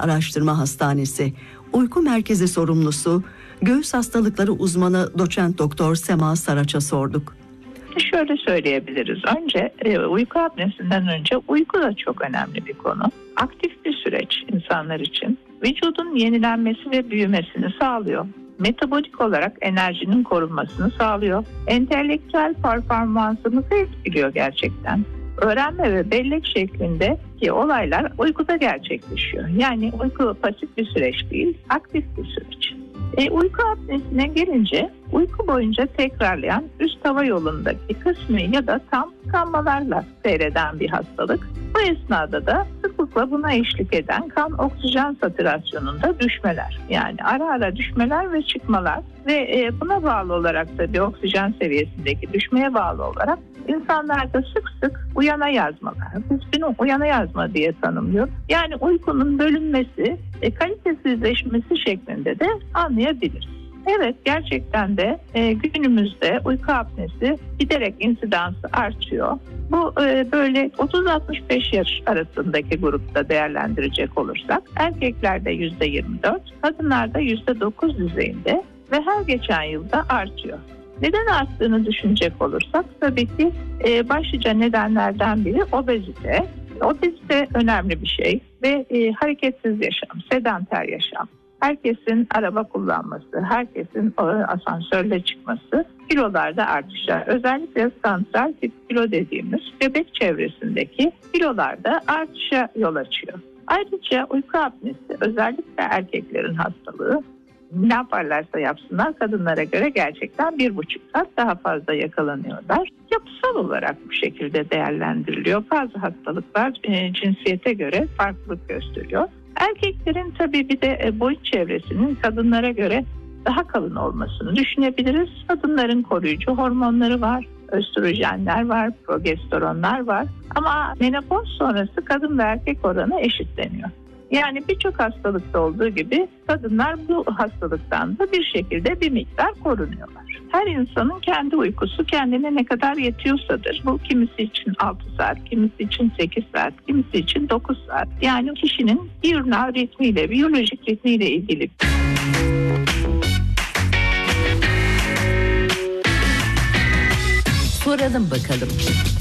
Araştırma Hastanesi Uyku Merkezi sorumlusu, göğüs hastalıkları uzmanı doçent doktor Sema Saraç'a sorduk. Şöyle söyleyebiliriz. Önce uyku apnesinden önce uyku da çok önemli bir konu. Aktif bir süreç insanlar için. Vücudun yenilenmesi ve büyümesini sağlıyor. Metabolik olarak enerjinin korunmasını sağlıyor. Entelektüel performansımızı etkiliyor gerçekten. Öğrenme ve bellek şeklindeki olaylar uykuda gerçekleşiyor. Yani uyku pasif bir süreç değil, aktif bir süreç. Uyku apnesine gelince uyku boyunca tekrarlayan üst hava yolundaki kısmi ya da tam tıkanmalarla seyreden bir hastalık. Bu esnada da sıklıkla buna eşlik eden kan oksijen satürasyonunda düşmeler, yani ara ara düşmeler ve çıkmalar ve buna bağlı olarak da bir oksijen seviyesindeki düşmeye bağlı olarak insanlarda sık sık uyana yazmalar. Biz bunu uyana yazma diye tanımlıyoruz. Yani uykunun bölünmesi, kalitesizleşmesi şeklinde de anlayabiliriz. Evet, gerçekten de günümüzde uyku apnesi giderek insidansı artıyor. Bu böyle 30-65 yaş arasındaki grupta değerlendirecek olursak erkeklerde %24, kadınlarda %9 düzeyinde ve her geçen yılda artıyor. Neden arttığını düşünecek olursak tabii ki başlıca nedenlerden biri obezite. Obezite önemli bir şey ve hareketsiz yaşam, sedanter yaşam. Herkesin araba kullanması, herkesin asansörle çıkması, kilolarda artışlar, özellikle santral tip kilo dediğimiz göbek çevresindeki kilolarda artışa yol açıyor. Ayrıca uyku apnesi özellikle erkeklerin hastalığı. Ne yaparlarsa yapsınlar kadınlara göre gerçekten 1,5 saat daha fazla yakalanıyorlar. Yapısal olarak bu şekilde değerlendiriliyor. Bazı hastalıklar cinsiyete göre farklılık gösteriyor. Erkeklerin tabii bir de boyun çevresinin kadınlara göre daha kalın olmasını düşünebiliriz. Kadınların koruyucu hormonları var, östrojenler var, progesteronlar var. Ama menopoz sonrası kadın ve erkek oranı eşitleniyor. Yani birçok hastalıkta olduğu gibi kadınlar bu hastalıktan da bir şekilde bir miktar korunuyorlar. Her insanın kendi uykusu kendine ne kadar yetiyorsadır. Bu kimisi için 6 saat, kimisi için 8 saat, kimisi için 9 saat. Yani kişinin diurnal ritmiyle, biyolojik ritmiyle ilgili. Soralım bakalım.